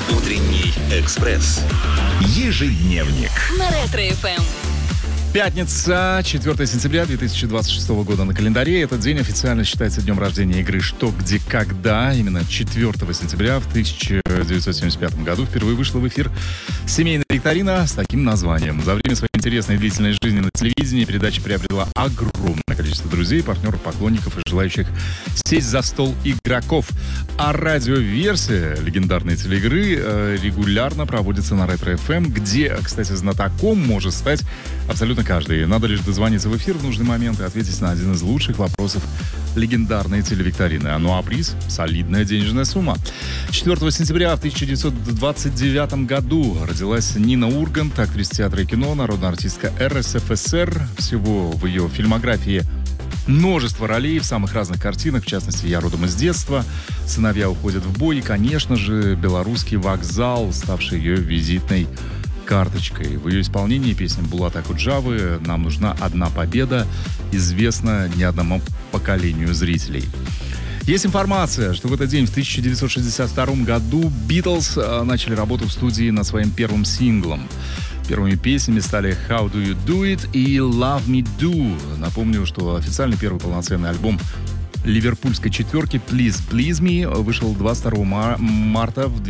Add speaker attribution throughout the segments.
Speaker 1: Утренний экспресс. Ежедневник.
Speaker 2: На Ретро-ФМ.
Speaker 3: Пятница, 4 сентября 2026 года на календаре. Этот день официально считается днем рождения игры «Что, где, когда». Именно 4 сентября в 1975 году впервые вышла в эфир семейная викторина с таким названием. За время своей интересной и длительной жизни на телевидении передача приобрела огромное количество друзей, партнеров, поклонников и желающих сесть за стол игроков. А радиоверсия легендарной телеигры регулярно проводится на Ретро-ФМ, где, кстати, знатоком может стать абсолютно каждый. Надо лишь дозвониться в эфир в нужный момент и ответить на один из лучших вопросов легендарной телевикторины. Ну а приз — солидная денежная сумма. 4 сентября в 1929 году родилась Нина Ургант, актриса театра и кино, народная артистка РСФСР. Всего в ее фильмографии множество ролей в самых разных картинах, в частности, «Я родом из детства», «Сыновья уходят в бой» и, конечно же, «Белорусский вокзал», ставший ее визитной карточкой. В ее исполнении песня Булата Акуджавы «Нам нужна одна победа» известна не одному поколению зрителей. Есть информация, что в этот день, в 1962 году, Битлз начали работу в студии над своим первым синглом. Первыми песнями стали «How Do You Do It» и «Love Me Do». Напомню, что официальный первый полноценный альбом ливерпульской четверки «Please Please Me» вышел 22 марта в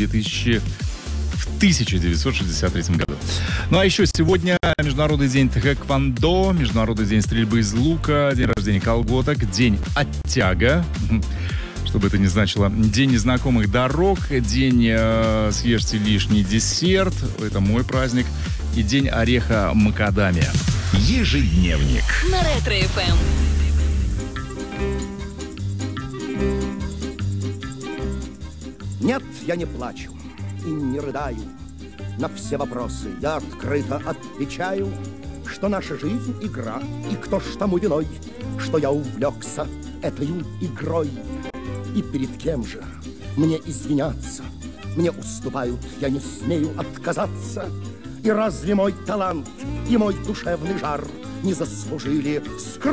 Speaker 3: 1963 году. Ну а еще сегодня Международный день тхэквондо, Международный день стрельбы из лука, день рождения колготок, день оттяга, что бы это ни значило, день незнакомых дорог, день съешьте лишний десерт, это мой праздник, и день ореха макадамия.
Speaker 1: Ежедневник.
Speaker 2: На Ретро-ФМ.
Speaker 4: Нет, я не плачу и не рыдаю. На все вопросы я открыто отвечаю, что наша жизнь — игра, и кто ж тому виной, что я увлекся этою игрой. И перед кем же мне извиняться? Мне уступают, я не смею отказаться. И разве мой талант и мой душевный жар не заслужили скромности